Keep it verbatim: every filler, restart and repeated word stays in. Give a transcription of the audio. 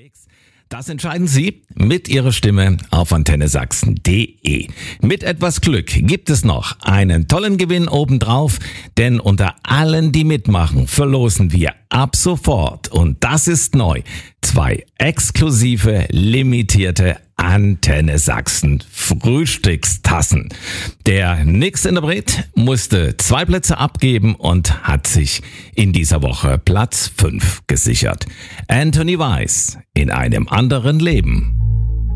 unterwegs? Das entscheiden Sie mit Ihrer Stimme auf antenne sachsen punkt de. Mit etwas Glück gibt es noch einen tollen Gewinn obendrauf, denn unter allen, die mitmachen, verlosen wir ab sofort, und das ist neu, zwei exklusive, limitierte Antenne Sachsen Frühstückstassen. Der nächste Interpret musste zwei Plätze abgeben und hat sich in dieser Woche Platz fünf gesichert. Anthony Weiss, in einem anderen Leben.